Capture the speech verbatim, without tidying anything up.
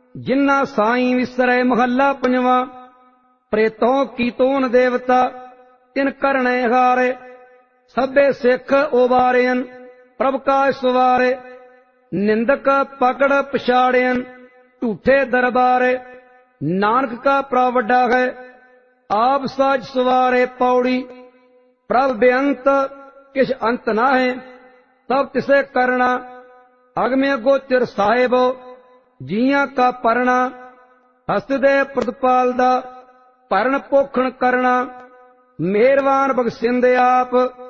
जिन्ना साई विसरै महला पंजवा। प्रेतों की तोन देवता तिन करने हारे। सभे सिख उबारेन प्रभ का सवारे। निंदक पकड़ पछाड़ेन झूठे दरबारे। नानक का प्रवड्डा है आप साज सवारे। पौड़ी प्रभ बेअंत किस अंत ना है तब तिसे करना। अगम्य गोचर साहेबो जिया का परना। हसदे प्रतिपाल दा भरण पोखण करना। मेहरबान बख्शिंदे आप